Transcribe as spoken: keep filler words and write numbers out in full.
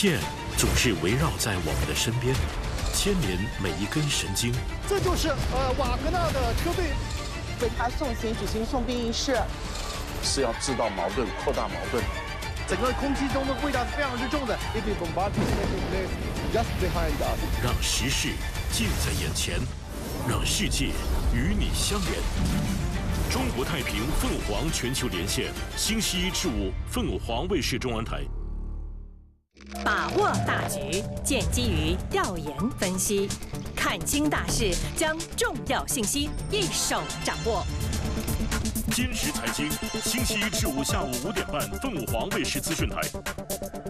线总是围绕在我们的身边，牵连每一根神经。 这就是呃瓦格纳的车队为他送行举行送殡仪式， 是要制造矛盾、扩大矛盾。 整个空气中的味道是非常之重的。If you bombardment taking place just behind us， 让时事近在眼前，让世界与你相连。中国太平凤凰全球连线，星期一至五凤凰卫视中文台。 把握大局，建基于调研分析，看清大势，将重要信息一手掌握。 坚实财经，星期一至五下午五点半，凤凰卫视资讯台。